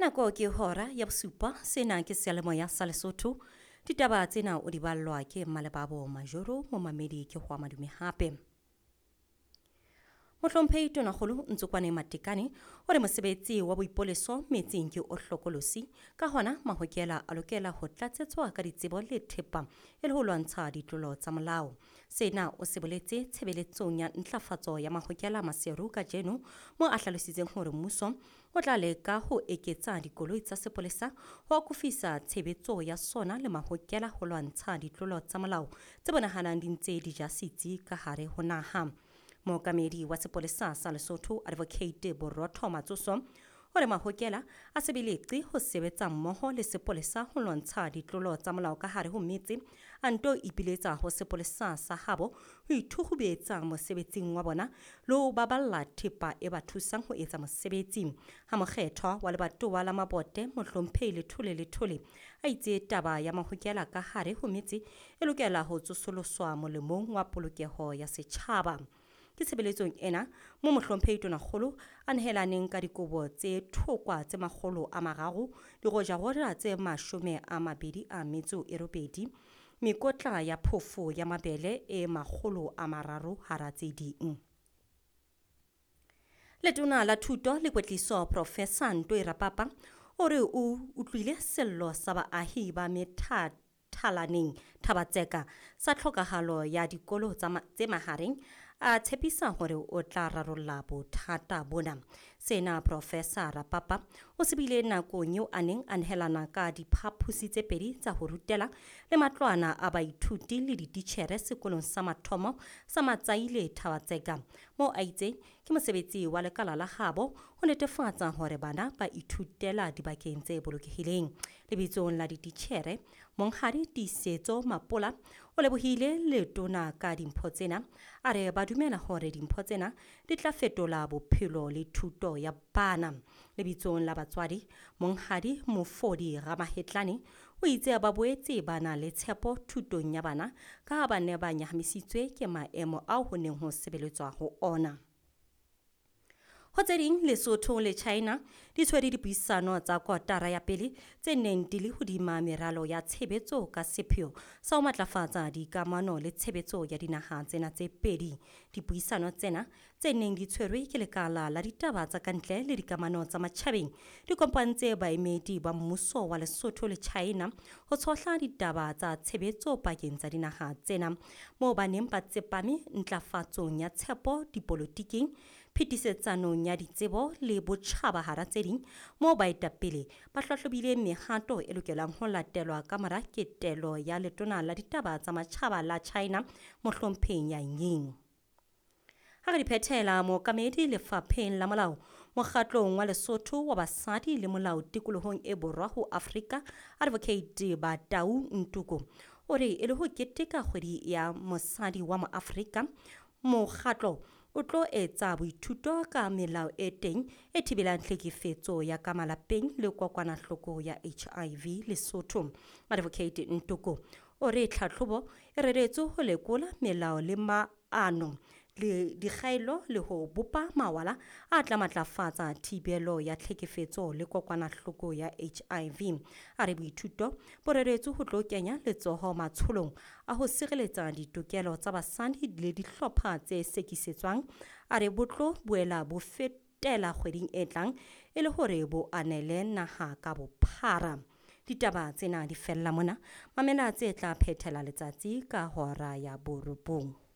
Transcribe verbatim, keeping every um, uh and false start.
Nako ke hora ya bosupa sena ke seyalemoya sa Lesotho. Ditaba tsena o di ballwa ke Mmalebabo Majoro mo mamedi ke Hwa Madume hape. Mohlomphehi Tonakgolo Ntsokwane Matekane o re mosebetsi wa boipoleso metseng ke o hlokolosi ka hona mahokela a lokela ho tlatsetswa ka ditsebo le thepa e le ho lwantsha ditlolo tsa molao. Sena o se boletse tshebeletsong ya ntlafatso ya mahokela maseru ka jeno mo a hlalositseng hore mmuso o tla leka ho eketsa dikoloi tsa sepolesa ho akofisa tshebetso ya sona le mahokela ho lwantsha ditlolo tsa molao tse bonahalang di ntse di ja setsi ka hare ho naha. Mookamedi wa sepolesa sa Lesotho Advocate Borotho Matsoso o re mahokela a sebeletse ho sebetsa mmoho le sepolesa ho lwantsha ditlolo tsa molao ka hare ho metse a nto ipiletsa ho sepolesa sa habo ho ithukubetsa mosebetsing wa bona le ho baballa thepa e ba thusang ho etsa mosebetsi. Ha mokgethwa wa lebatowa la Mabote Mohlomphehi Lethole Lethole a itse taba ya mahokela ka hare ho metse e lokela ho tsosoloswa molemong wa polokeho ya setjhaba. Ke tshebeletsong ena mo Mohlomphehi Tonakgolo a nehelaneng ka dikobo tse thokwa tse makgolo a mararo digojarora tse mashome a mabedi a metso e robedi mekotla ya phofo ya mabele e makgolo a mararo hara tse ding. Letona la Thuto le Kwetliso Profesa Ntoi Rapapa o re o utlwile sello sa baahi ba methata Talaneng Thabatseka sa tlhokahalo ya dikolo tse mahareng a tshepisa hore o tla rarolla bothata bona. Sena Profesa Rapapa o se bile nakong eo a neng a nehelana ka diphaphosi tse pedi tsa ho rutela le matlwana a baithuti le dititjhere sekolong sa mathomo sa Matsaile Thabatseka moo a itseng ke mosebetsi wa lekala la habo ho netefatsa hore bana ba ithutela dibakeng tse bolokehileng. Lebitsong la dititjhere Monghadi Tiisetso Mapola o lebohile letona ka dimpho tsena a re ba dumela hore dimpho tsena di tla fetola bophelo le thuto ya bana. Lebitsong la batswadi Monghadi Mofodi Ramahetlane o itse ba boetse bana le tshepo thutong ya bana ka ha ba ne ba nyahamisitswe ke maemo ao ho neng ho sebeletswa ho ona. Ho tse ding Lesotho le China di tshwere dipuisano tsa kotara ya pele tse neng di le hodima meralo ya tshebetso ka sepheo sa ho matlafatsa dikamano le tshebetso ya dinaha tsena tse pedi. Dipuisano tsena tse neng di tshwerwe ke lekala la ditaba tsa kantle le dikamano tsa matjhabeng di kopantse baemedi ba mmuso wa Lesotho le China ho tshohla ditaba tsa tshebetso pakeng tsa dinaha tsena moo ba neng ba tsepame ntlafatsong ya tshepo dipolotiking, phitisetsanong ya ditsebo le botjhaba hara tse ding moo baetapele ba hlahlobile mehato e lokelang ho latelwa ka mora ketelo ya letona la ditaba tsa matjhaba la China Mohlomphehi Nyanying. Ha re di phethela mookamedi lefapheng la molao mokgatlong wa Lesotho wa basadi le molao tikolohong e borwa ho Afrika Advocate Batau Ntuko o re e le ho keteka kgwedi ya mosadi wa Moafrika mokgatlo o tlo etsa boithuto ka melao e teng e thibelang tlhekefetso ya ka malapeng le kokwanahloko ya H I V Lesotho. Advocate Ntuko o re tlhatlhobo e reretswe ho lekola melao le maano le dikgaelo le ho bopa mawala a tla matlafatsa thibelo ya tlhekefetso le kokwanahloko ya H I V. A re boithuto bo reretswe ho tlo kenya letsoho matsholong a ho sireletsa ditokelo tsa basadi le dihlopha tse sekisetswang. A re botlo boela bo fetela kgweding e tlang e le hore bo anele naha ka bophara. Ditaba tsena di fella mona mamela tse tla phethela letsatsi ka hora ya borobong.